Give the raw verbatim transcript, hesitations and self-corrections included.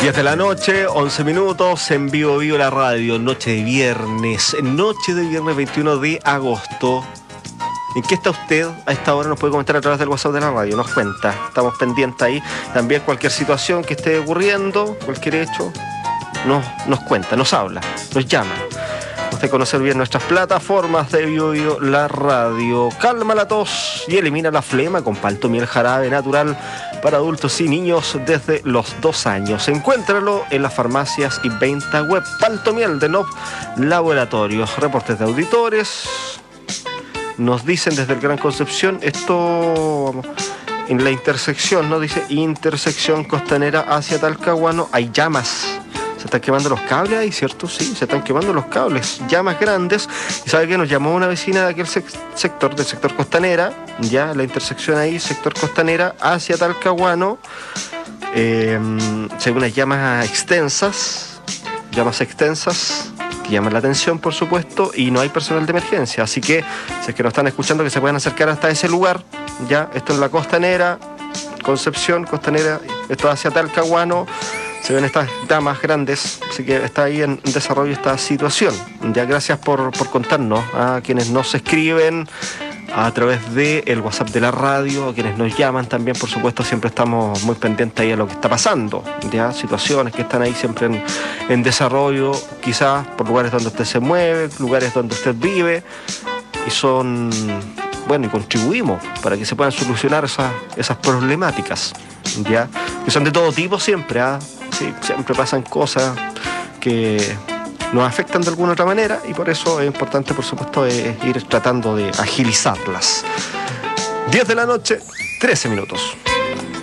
diez de la noche, once minutos, en vivo, vivo la radio, noche de viernes, noche de viernes veintiuno de agosto. ¿En qué está usted? A esta hora nos puede comentar a través del WhatsApp de la radio, nos cuenta, estamos pendientes ahí. También cualquier situación que esté ocurriendo, cualquier hecho, nos, nos cuenta, nos habla, nos llama. Usted conocer bien nuestras plataformas de Vivo Vivo la radio. Calma la tos y elimina la flema con Paltomiel jarabe natural para adultos y niños desde los dos años. Encuéntralo en las farmacias y venta web. Paltomiel de Nov Laboratorios. Reportes de auditores. Nos dicen desde el Gran Concepción, esto vamos, en la intersección, ¿no? Dice intersección costanera hacia Talcahuano, hay llamas. Se están quemando los cables ahí, ¿cierto? Sí, se están quemando los cables, llamas grandes. Y sabe que nos llamó una vecina de aquel sector, del sector Costanera, ya, la intersección ahí, sector Costanera, hacia Talcahuano. Eh, se ven unas llamas extensas, llamas extensas, que llaman la atención, por supuesto, y no hay personal de emergencia. Así que, si es que nos están escuchando, que se puedan acercar hasta ese lugar, ya, esto es la Costanera, Concepción, Costanera, esto hacia Talcahuano. Se ven estas damas grandes, así que está ahí en desarrollo esta situación. Ya, gracias por, por contarnos a quienes nos escriben a través del WhatsApp de la radio, a quienes nos llaman también, por supuesto, siempre estamos muy pendientes ahí a lo que está pasando. Ya, situaciones que están ahí siempre en, en desarrollo, quizás por lugares donde usted se mueve, lugares donde usted vive, y son, bueno, y contribuimos para que se puedan solucionar esas, esas problemáticas, ya, que son de todo tipo siempre, ¿ah? Sí, siempre pasan cosas que nos afectan de alguna otra manera y por eso es importante, por supuesto, ir tratando de agilizarlas. diez de la noche, trece minutos.